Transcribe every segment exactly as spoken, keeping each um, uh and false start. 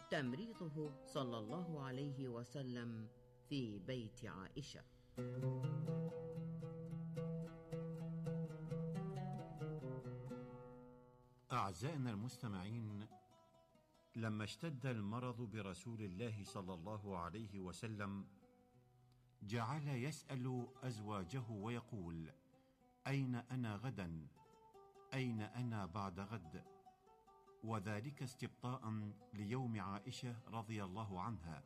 تمريضه صلى الله عليه وسلم في بيت عائشة. أعزائنا المستمعين، لما اشتد المرض برسول الله صلى الله عليه وسلم جعل يسأل أزواجه ويقول: أين أنا غدا؟ أين أنا بعد غد؟ وذلك استبطاء ليوم عائشة رضي الله عنها،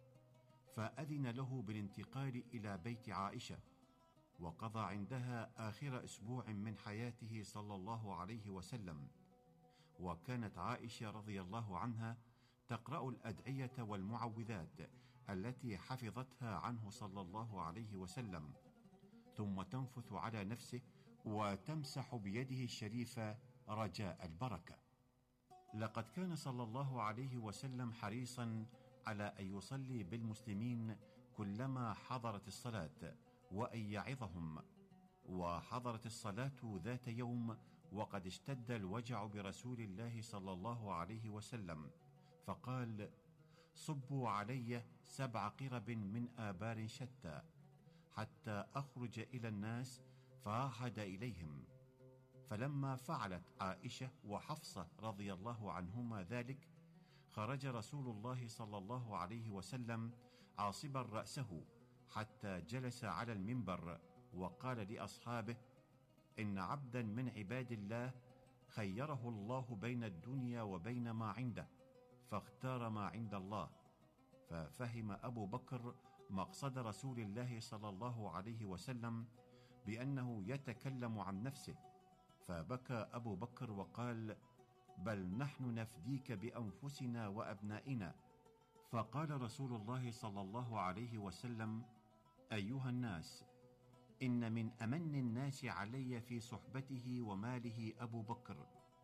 فأذن له بالانتقال إلى بيت عائشة، وقضى عندها آخر أسبوع من حياته صلى الله عليه وسلم. وكانت عائشة رضي الله عنها تقرأ الأدعية والمعوذات التي حفظتها عنه صلى الله عليه وسلم، ثم تنفث على نفسه وتمسح بيده الشريفة رجاء البركة. لقد كان صلى الله عليه وسلم حريصا على أن يصلي بالمسلمين كلما حضرت الصلاة وأن يعظهم. وحضرت الصلاة ذات يوم وقد اشتد الوجع برسول الله صلى الله عليه وسلم، فقال: صبوا علي سبع قرب من آبار شتى حتى أخرج إلى الناس، فعهد إليهم. فلما فعلت عائشة وحفصة رضي الله عنهما ذلك، خرج رسول الله صلى الله عليه وسلم عاصبا رأسه حتى جلس على المنبر، وقال لأصحابه: إن عبدا من عباد الله خيره الله بين الدنيا وبين ما عنده، فاختار ما عند الله. ففهم أبو بكر مقصد رسول الله صلى الله عليه وسلم بأنه يتكلم عن نفسه، فبكى أبو بكر وقال: بل نحن نفديك بأنفسنا وأبنائنا. فقال رسول الله صلى الله عليه وسلم: أيها الناس، إن من أمن الناس علي في صحبته وماله أبو بكر،